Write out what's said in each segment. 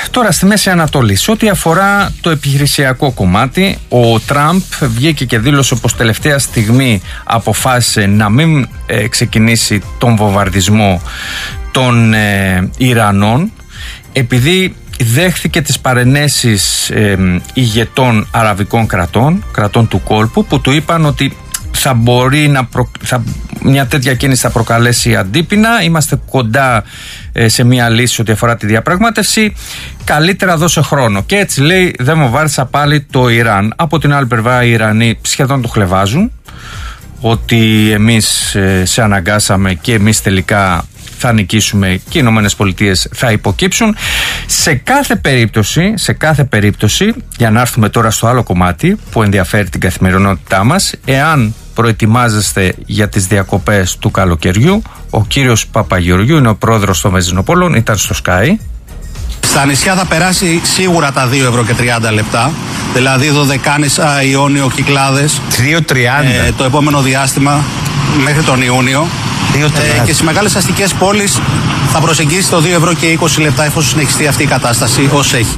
Τώρα στη Μέση Ανατολή, σε ό,τι αφορά το επιχειρησιακό κομμάτι, ο Τραμπ βγήκε και δήλωσε πως τελευταία στιγμή αποφάσισε να μην ξεκινήσει τον βομβαρδισμό των Ιρανών, επειδή δέχθηκε τις παρενέσεις ηγετών αραβικών κρατών του κόλπου, που του είπαν ότι θα μπορεί μια τέτοια κίνηση θα προκαλέσει αντίπεινα. Είμαστε κοντά σε μια λύση ό,τι αφορά τη διαπραγμάτευση. Καλύτερα δώσε χρόνο. Και έτσι λέει, δεν μου βάρεσα πάλι το Ιράν. Από την άλλη πλευρά, οι Ιρανοί σχεδόν το χλευάζουν, ότι εμείς σε αναγκάσαμε και εμείς τελικά θα νικήσουμε και οι Ηνωμένες Πολιτείες θα υποκύψουν. Σε κάθε περίπτωση, για να έρθουμε τώρα στο άλλο κομμάτι που ενδιαφέρει την καθημερινότητά μας, εάν προετοιμάζεστε για τις διακοπές του καλοκαιριού, ο κύριος Παπαγεωργιού είναι ο πρόεδρος των Βεζινοπόλων, ήταν στο Sky. Στα νησιά θα περάσει σίγουρα τα 2 ευρώ και 30 λεπτά, δηλαδή Δωδεκάνησα, Ιόνιο, Κυκλάδες. 2,30 το επόμενο διάστημα μέχρι τον Ιούνιο. Και στις μεγάλες αστικές πόλεις θα προσεγγίσει το 2 ευρώ και 20 λεπτά εφόσον συνεχιστεί αυτή η κατάσταση ως έχει.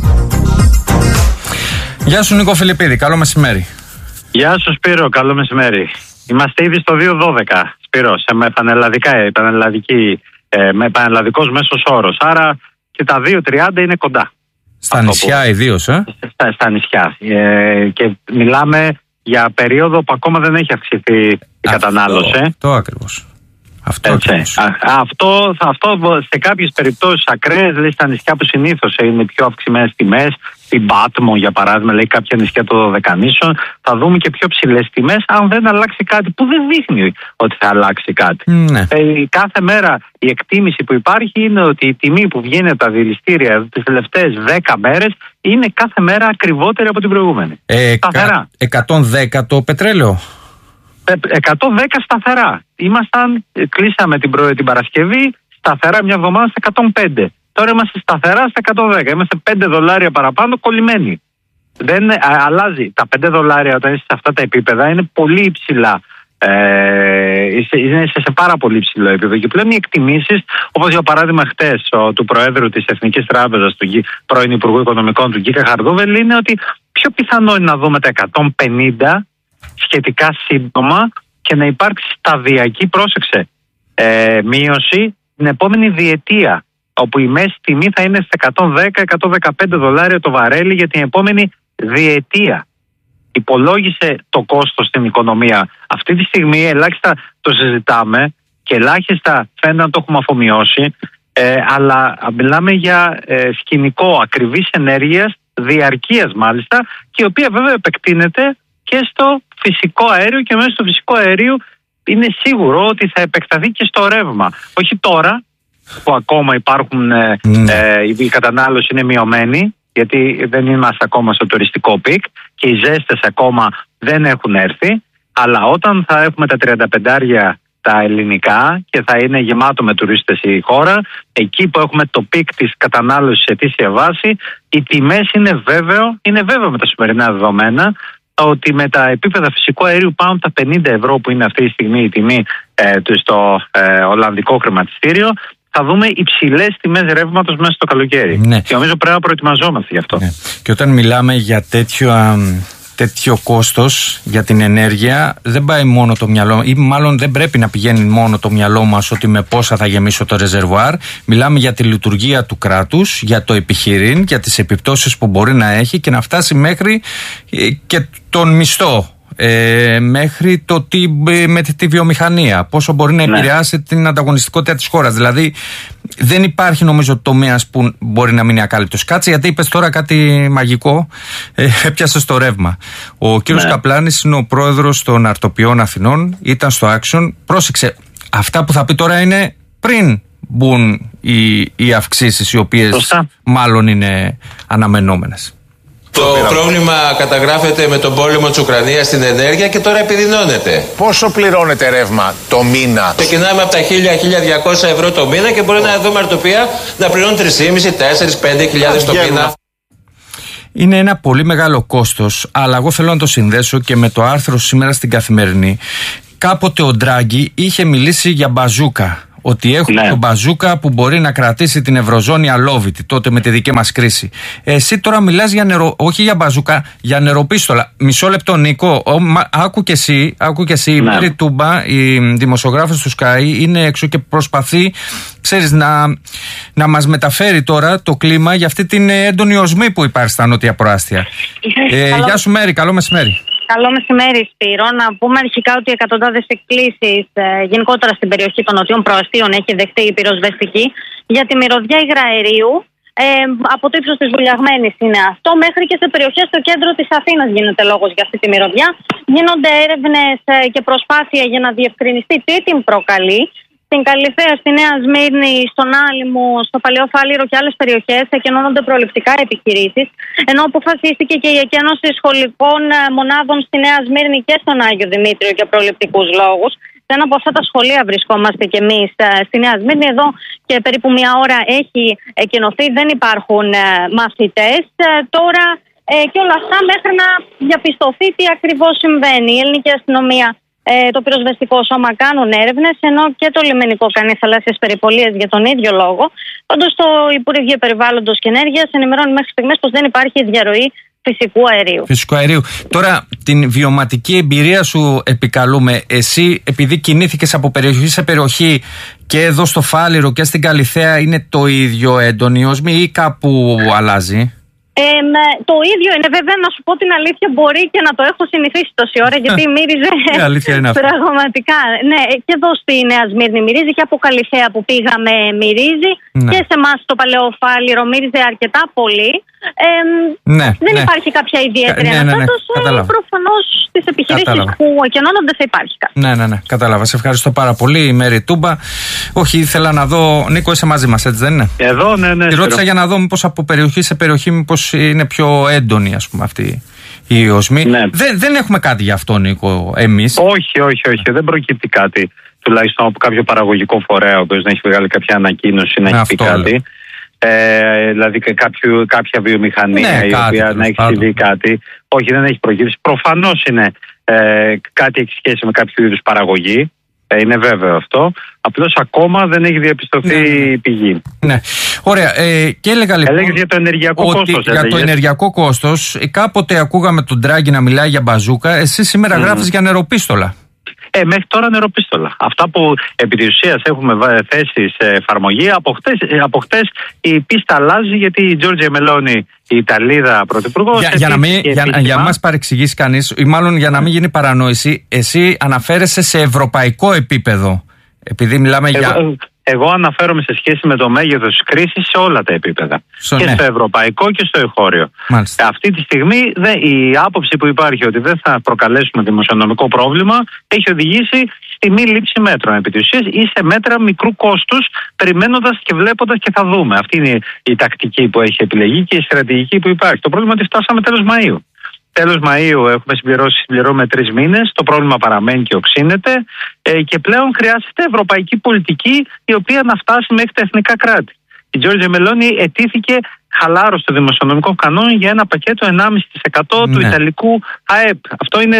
Γεια σου Νίκο Φιλιππίδη, καλό μεσημέρι. Γεια σου Σπύρο, καλό μεσημέρι. Είμαστε ήδη στο 2,12 Σπύρο, με πανελλαδικός μέσος όρος. Άρα και τα 2,30 είναι κοντά. Στα νησιά ιδίως, Στα νησιά. Και μιλάμε για περίοδο που ακόμα δεν έχει αυξηθεί η κατανάλωση. Αυτό ακριβώς. Αυτό σε κάποιες περιπτώσεις ακραίες, δηλαδή στα νησιά που συνήθως είναι πιο αυξημένες τιμές, στην Πάτμο για παράδειγμα, λέει κάποια νησιά των Δωδεκανήσων, θα δούμε και πιο ψηλές τιμές αν δεν αλλάξει κάτι, που δεν δείχνει ότι θα αλλάξει κάτι. Ναι. Κάθε μέρα η εκτίμηση που υπάρχει είναι ότι η τιμή που βγαίνει από τα δηληστήρια τις τελευταίες 10 μέρες είναι κάθε μέρα ακριβότερη από την προηγούμενη. 110 το πετρέλαιο. 110 σταθερά. Κλείσαμε την Παρασκευή σταθερά μια εβδομάδα στα 105. Τώρα είμαστε σταθερά στα 110. Είμαστε $5 παραπάνω κολλημένοι. Δεν αλλάζει. Τα $5 όταν είσαι σε αυτά τα επίπεδα είναι πολύ υψηλά. Είναι σε πάρα πολύ υψηλό επίπεδο. Και πλέον οι εκτιμήσεις, όπως για παράδειγμα χτες του Προέδρου της Εθνικής Τράπεζας, του πρώην Υπουργού Οικονομικών του Γκίκα Χαρδούβελ, είναι ότι πιο πιθανό είναι να δούμε τα 150 σχετικά σύντομα και να υπάρξει σταδιακή, μείωση την επόμενη διετία, όπου η μέση τιμή θα είναι στα $110-$115 το βαρέλι για την επόμενη διετία. Υπολόγισε το κόστος στην οικονομία. Αυτή τη στιγμή ελάχιστα το συζητάμε και ελάχιστα φαίνεται να το έχουμε αφομοιώσει, αλλά μιλάμε για σκηνικό ακριβής ενέργειας, διαρκείας μάλιστα, και η οποία βέβαια επεκτείνεται και στο φυσικό αέριο, και μέσα στο φυσικό αέριο είναι σίγουρο ότι θα επεκταθεί και στο ρεύμα. Όχι τώρα που ακόμα υπάρχουν, η κατανάλωση είναι μειωμένη, γιατί δεν είμαστε ακόμα στο τουριστικό πικ και οι ζέστες ακόμα δεν έχουν έρθει, αλλά όταν θα έχουμε τα 35 τα ελληνικά και θα είναι γεμάτο με τουρίστες η χώρα, εκεί που έχουμε το πικ της κατανάλωσης σε ετήσια βάση, οι τιμές είναι βέβαιο με τα σημερινά δεδομένα ότι με τα επίπεδα φυσικού αερίου πάνω τα 50 ευρώ που είναι αυτή τη στιγμή η τιμή στο Ολλανδικό χρηματιστήριο, θα δούμε υψηλές τιμές ρεύματος μέσα στο καλοκαίρι. Ναι. Και νομίζω πρέπει να προετοιμαζόμαστε γι' αυτό. Ναι. Και όταν μιλάμε για τέτοιο κόστος για την ενέργεια, δεν πάει μόνο το μυαλό, ή μάλλον δεν πρέπει να πηγαίνει μόνο το μυαλό μας ότι με πόσα θα γεμίσω το ρεζερβουάρ. Μιλάμε για τη λειτουργία του κράτους, για το επιχειρήν, για τις επιπτώσεις που μπορεί να έχει και να φτάσει μέχρι και τον μισθό. Μέχρι το με τη βιομηχανία, πόσο μπορεί να επηρεάσει την ανταγωνιστικότητα της χώρας. Δηλαδή δεν υπάρχει νομίζω τομέας που μπορεί να μείνει ακάλυπτος. Κάτσε, γιατί είπες τώρα κάτι μαγικό, έπιασε στο ρεύμα. Ο κύριος Καπλάνης είναι ο πρόεδρος των Αρτοποιών Αθηνών, ήταν στο Action. Πρόσεξε, αυτά που θα πει τώρα είναι πριν μπουν οι αυξήσεις, οι οποίες μάλλον είναι αναμενόμενες. Το πρόβλημα καταγράφεται με τον πόλεμο της Ουκρανίας στην ενέργεια και τώρα επιδεινώνεται. Πόσο πληρώνετε ρεύμα το μήνα? Ξεκινάμε από τα 1.000-1.200 ευρώ το μήνα και μπορεί να δούμε αρτοπία να πληρώνει 3.500-4.000-5.000 το μήνα. Είναι ένα πολύ μεγάλο κόστος, αλλά εγώ θέλω να το συνδέσω και με το άρθρο σήμερα στην Καθημερινή. Κάποτε ο Ντράγκη είχε μιλήσει για μπαζούκα, ότι έχουμε τον μπαζούκα που μπορεί να κρατήσει την Ευρωζώνη αλόβητη, τότε με τη δική μας κρίση. Εσύ τώρα μιλάς για όχι για μπαζούκα, για νεροπίστολα. Μισό λεπτό, Νίκο. Άκου και εσύ, η Μέρη Τούμπα, η δημοσιογράφος του Sky, είναι έξω και προσπαθεί, ξέρεις, να μας μεταφέρει τώρα το κλίμα για αυτή την έντονη οσμή που υπάρχει στα νότια προάστια. Γεια σου, Μέρη, καλό μεσημέρι. Καλό μεσημέρι, Σπύρο. Να πούμε αρχικά ότι εκατοντάδες εκκλήσεις γενικότερα στην περιοχή των νοτιών προαστίων έχει δεχτεί η πυροσβεστική για τη μυρωδιά υγραερίου. Από το ύψος της Βουλιαγμένης είναι αυτό. Μέχρι και σε περιοχές στο κέντρο της Αθήνας γίνεται λόγος για αυτή τη μυρωδιά. Γίνονται έρευνες και προσπάθεια για να διευκρινιστεί τι την προκαλεί. Στην Καλυθέα, στη Νέα Σμύρνη, στον Άλυμο, στο Παλαιό Φάληρο και άλλες περιοχές εκενώνονται προληπτικά επιχειρήσεις. Ενώ αποφασίστηκε και η εκένωση σχολικών μονάδων στη Νέα Σμύρνη και στον Άγιο Δημήτριο για προληπτικούς λόγους. Σε ένα από αυτά τα σχολεία βρισκόμαστε και εμείς στη Νέα Σμύρνη. Εδώ και περίπου μια ώρα έχει εκενωθεί, δεν υπάρχουν μαθητές. Τώρα και όλα αυτά μέχρι να διαπιστωθεί τι ακριβώς συμβαίνει. Η ελληνική αστυνομία, το πυροσβεστικό σώμα κάνουν έρευνες, ενώ και το λιμενικό κάνει θαλάσσιες περιπολίες για τον ίδιο λόγο. Πάντως το Υπουργείο Περιβάλλοντος και Ενέργειας ενημερώνει μέχρι στιγμής πως δεν υπάρχει διαρροή φυσικού αερίου. Τώρα, την βιωματική εμπειρία σου επικαλούμε. Εσύ, επειδή κινήθηκες από περιοχή σε περιοχή και εδώ στο Φάληρο και στην Καλυθέα, είναι το ίδιο έντονη οσμή ή κάπου αλλάζει? Το ίδιο είναι, βέβαια, να σου πω την αλήθεια, μπορεί και να το έχω συνηθίσει τόση ώρα, γιατί μύριζε πραγματικά. Ναι, και εδώ στη Νέα Σμύρνη μυρίζει και από Καλυθέα που πήγαμε μυρίζει, και σε εμάς το Παλαιό Φάληρο μύριζε αρκετά πολύ. Δεν υπάρχει κάποια ιδιαίτερη αναστάτωση. Προφανώς στις επιχειρήσεις που εκενώνονται θα υπάρχει κάτι. Ναι, κατάλαβα. Σε ευχαριστώ πάρα πολύ, η Μέρη Τούμπα. Όχι, ήθελα να δω. Νίκο, είσαι μαζί μας, έτσι δεν είναι? Εδώ, ναι. Τη ρώτησα για να δω μήπως από περιοχή σε περιοχή μήπως είναι πιο έντονη, ας πούμε, αυτή η οσμή. Ναι. Δεν έχουμε κάτι γι' αυτό, Νίκο, εμείς. Όχι. Δεν προκύπτει κάτι. Τουλάχιστον από κάποιο παραγωγικό φορέα, ο οποίος να έχει βγάλει κάποια ανακοίνωση, να έχει πει κάτι. Δηλαδή κάποια βιομηχανία η οποία να έχει συμβεί κάτι. Όχι, δεν έχει προκύψει. Προφανώς είναι κάτι έχει σχέση με κάποιο είδους παραγωγή. Είναι βέβαιο αυτό. Απλώς ακόμα δεν έχει διαπιστωθεί πηγή. Ναι. Ωραία. Και έλεγα λοιπόν. Έλεγες για το ενεργειακό κόστος. Για το ενεργειακό κόστος, κάποτε ακούγαμε τον Ντράγκη να μιλάει για μπαζούκα. Εσύ σήμερα γράφεις για νεροπίστολα. Μέχρι τώρα νεροπίστολα. Αυτά που επί της ουσίας έχουμε θέσει σε εφαρμογή, από χτες η πίστα αλλάζει, γιατί η Τζόρτζια Μελόνι, η Ιταλίδα πρωθυπουργός. Για να μας παρεξηγήσει κανείς, ή μάλλον για να μην γίνει παρανόηση, εσύ αναφέρεσαι σε ευρωπαϊκό επίπεδο. Επειδή μιλάμε Εγώ αναφέρομαι σε σχέση με το μέγεθος της κρίσης σε όλα τα επίπεδα. Και στο ευρωπαϊκό και στο εγχώριο. Αυτή τη στιγμή η άποψη που υπάρχει ότι δεν θα προκαλέσουμε δημοσιονομικό πρόβλημα έχει οδηγήσει στη μη λήψη μέτρων επί της ουσίας ή σε μέτρα μικρού κόστους, περιμένοντας και βλέποντας και θα δούμε. Αυτή είναι η τακτική που έχει επιλεγεί και η στρατηγική που υπάρχει. Το πρόβλημα είναι ότι φτάσαμε τέλος Μαΐου. Τέλος Μαΐου έχουμε συμπληρώνουμε 3 μήνες, το πρόβλημα παραμένει και οξύνεται και πλέον χρειάζεται ευρωπαϊκή πολιτική η οποία να φτάσει μέχρι τα εθνικά κράτη. Η Τζόρτζια Μελόνι ετήθηκε χαλάρωση των δημοσιονομικών κανόνων για ένα πακέτο 1,5% του Ιταλικού ΑΕΠ. Αυτό είναι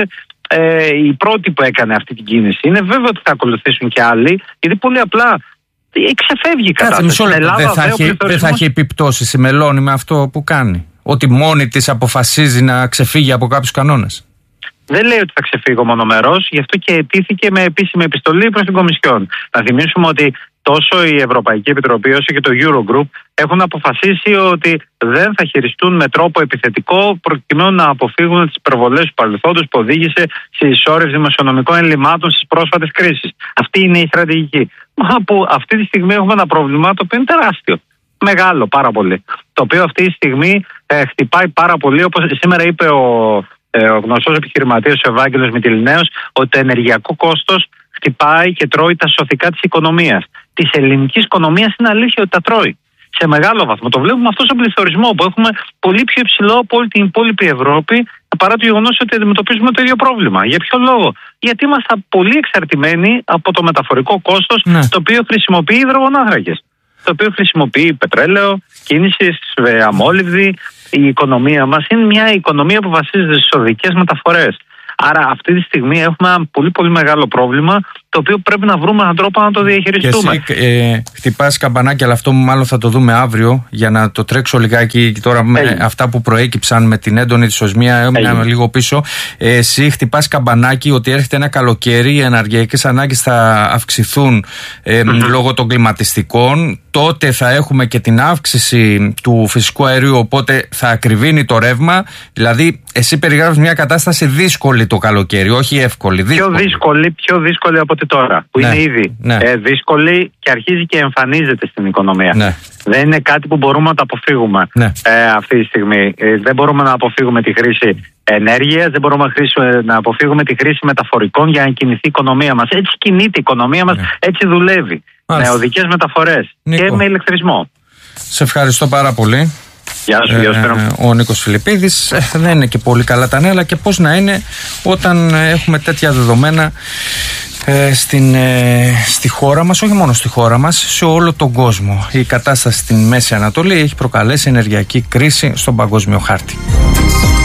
η πρώτη που έκανε αυτή την κίνηση. Είναι βέβαιο ότι θα ακολουθήσουν και άλλοι, γιατί πολύ απλά ξεφεύγει η κατάσταση. Δεν θα έχει επιπτώσεις η Μελόνι με αυτό που κάνει? Ότι μόνη της αποφασίζει να ξεφύγει από κάποιους κανόνες? Δεν λέει ότι θα ξεφύγω μονομερός, γι' αυτό και αιτήθηκε με επίσημη επιστολή προς την Κομισιόν. Να θυμίσουμε ότι τόσο η Ευρωπαϊκή Επιτροπή όσο και το Eurogroup έχουν αποφασίσει ότι δεν θα χειριστούν με τρόπο επιθετικό προκειμένου να αποφύγουν τις υπερβολές του παρελθόντος που οδήγησε στη συσσόρευση δημοσιονομικών ελλημάτων στις πρόσφατες κρίσεις. Αυτή είναι η στρατηγική. Που αυτή τη στιγμή έχουμε ένα πρόβλημα το οποίο είναι τεράστιο. Μεγάλο, πάρα πολύ. Το οποίο αυτή τη στιγμή χτυπάει πάρα πολύ, όπως σήμερα είπε ο γνωστός επιχειρηματίας ο Ευάγγελος Μητυλινέος, ότι το ενεργειακό κόστος χτυπάει και τρώει τα σωθικά της οικονομίας. Της ελληνικής οικονομίας είναι αλήθεια ότι τα τρώει. Σε μεγάλο βαθμό. Το βλέπουμε αυτό στον πληθωρισμό που έχουμε πολύ πιο υψηλό από όλη την υπόλοιπη Ευρώπη, παρά το γεγονός ότι αντιμετωπίζουμε το ίδιο πρόβλημα. Για ποιο λόγο? Γιατί είμαστε πολύ εξαρτημένοι από το μεταφορικό κόστος, το οποίο χρησιμοποιεί υδρογονάνθρακες. Το οποίο χρησιμοποιεί πετρέλαιο, κίνηση, αμόλυβδη. Η οικονομία μας είναι μια οικονομία που βασίζεται στις οδικές μεταφορές. Άρα αυτή τη στιγμή έχουμε ένα πολύ πολύ μεγάλο πρόβλημα, το το οποίο πρέπει να βρούμε έναν τρόπο να το διαχειριστούμε. Και εσύ χτυπάς καμπανάκι, αλλά αυτό μάλλον θα το δούμε αύριο, για να το τρέξω λιγάκι τώρα με αυτά που προέκυψαν με την έντονη δυσοσμία. Έμεινα λίγο πίσω. Εσύ χτυπάς καμπανάκι ότι έρχεται ένα καλοκαίρι, οι ενεργειακές ανάγκες θα αυξηθούν λόγω των κλιματιστικών. Τότε θα έχουμε και την αύξηση του φυσικού αερίου, οπότε θα ακριβίνει το ρεύμα. Δηλαδή, εσύ περιγράφεις μια κατάσταση δύσκολη το καλοκαίρι, όχι εύκολη. Πιο δύσκολη από ό,τι τώρα. Που είναι ήδη δύσκολη και αρχίζει και εμφανίζεται στην οικονομία. Ναι. Δεν είναι κάτι που μπορούμε να το αποφύγουμε αυτή τη στιγμή. Δεν μπορούμε να αποφύγουμε τη χρήση ενέργειας, δεν μπορούμε να αποφύγουμε τη χρήση μεταφορικών για να κινηθεί η οικονομία μας. Έτσι κινείται η οικονομία μας, έτσι δουλεύει. Με οδικές μεταφορές και με ηλεκτρισμό. Σε ευχαριστώ πάρα πολύ. Γεια σου, ο Νίκος Φιλιππίδης. Δεν είναι και πολύ καλά τα νέα, αλλά και πώς να είναι όταν έχουμε τέτοια δεδομένα στη χώρα μας, όχι μόνο στη χώρα μας, σε όλο τον κόσμο. Η κατάσταση στην Μέση Ανατολή έχει προκαλέσει ενεργειακή κρίση στον παγκόσμιο χάρτη.